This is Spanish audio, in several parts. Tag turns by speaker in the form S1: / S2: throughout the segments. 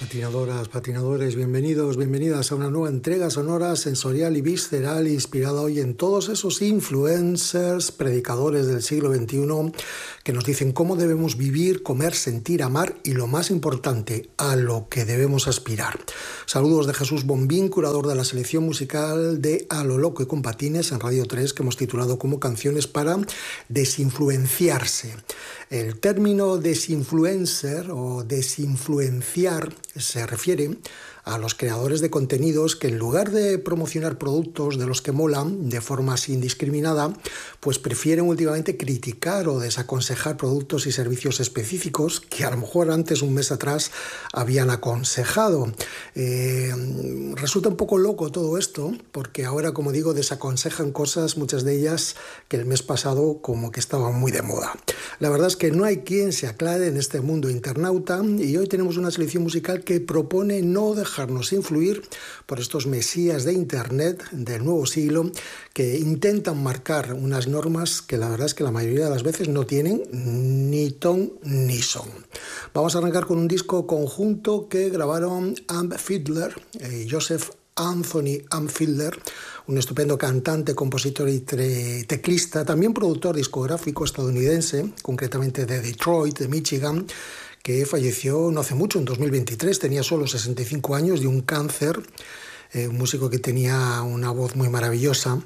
S1: Patinadoras, patinadores, bienvenidos, bienvenidas a una nueva entrega sonora, sensorial y visceral, inspirada hoy en todos esos influencers, predicadores del siglo XXI, que nos dicen cómo debemos vivir, comer, sentir, amar y, lo más importante, a lo que debemos aspirar. Saludos de Jesús Bombín, curador de la selección musical de A lo Loco y con Patines en Radio 3, que hemos titulado como Canciones para desinfluenciarse. El término desinfluencer o desinfluenciar se refiere a los creadores de contenidos que, en lugar de promocionar productos de los que molan de forma así indiscriminada, pues prefieren últimamente criticar o desaconsejar productos y servicios específicos que a lo mejor antes, un mes atrás, habían aconsejado. Resulta un poco loco todo esto, porque ahora, como digo, desaconsejan cosas, muchas de ellas que el mes pasado como que estaban muy de moda. La verdad es que no hay quien se aclare en este mundo internauta, y hoy tenemos una selección musical que propone no dejarnos influir por estos mesías de Internet del nuevo siglo que intentan marcar unas normas que la verdad es que la mayoría de las veces no tienen ni ton ni son. Vamos a arrancar con un disco conjunto que grabaron Amp Fiedler, Joseph Anthony Amp Fiedler, un estupendo cantante, compositor y teclista, también productor discográfico estadounidense, concretamente de Detroit, de Michigan, que falleció no hace mucho, en 2023, tenía solo 65 años de un cáncer, un músico que tenía una voz muy maravillosa.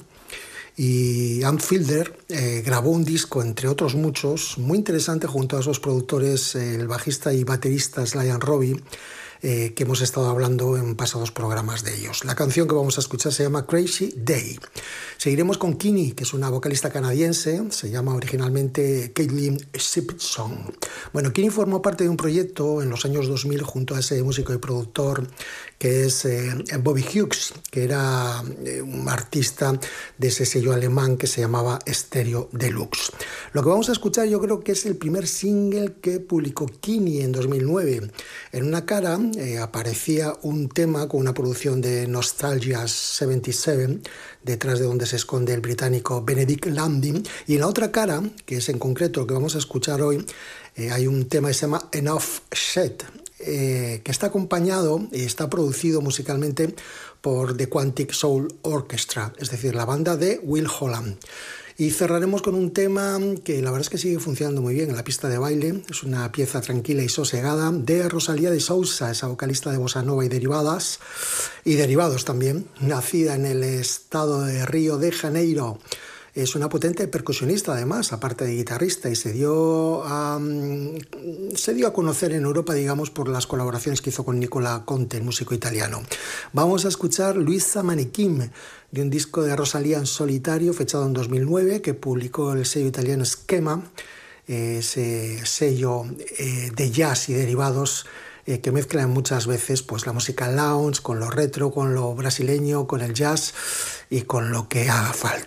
S1: Y Amp Fiedler grabó un disco, entre otros muchos, muy interesante junto a esos productores, el bajista y baterista Sly and Robbie, que hemos estado hablando en pasados programas de ellos. La canción que vamos a escuchar se llama Crazy Day. Seguiremos con Kini, que es una vocalista canadiense, se llama originalmente Caitlin Simpson. Bueno, Kini formó parte de un proyecto en los años 2000 junto a ese músico y productor que es Bobby Hughes, que era un artista de ese sello alemán que se llamaba Stereo Deluxe. Lo que vamos a escuchar yo creo que es el primer single que publicó Kini en 2009. En una cara aparecía un tema con una producción de Nostalgia 77, detrás de donde se esconde el británico Benedict Landing, y en la otra cara, que es en concreto lo que vamos a escuchar hoy, hay un tema que se llama Enough Said, que está acompañado y está producido musicalmente por The Quantic Soul Orchestra, es decir, la banda de Will Holland. Y cerraremos con un tema que la verdad es que sigue funcionando muy bien en la pista de baile. Es una pieza tranquila y sosegada de Rosalía de Sousa, esa vocalista de bossa nova y derivados también, nacida en el estado de Río de Janeiro. Es una potente percusionista, además, aparte de guitarrista, y se dio a conocer en Europa, digamos, por las colaboraciones que hizo con Nicola Conte, el músico italiano. Vamos a escuchar Luisa Maniquim, de un disco de Rosalía en solitario, fechado en 2009, que publicó el sello italiano Schema, ese sello de jazz y derivados que mezclan muchas veces pues la música lounge con lo retro, con lo brasileño, con el jazz y con lo que haga falta.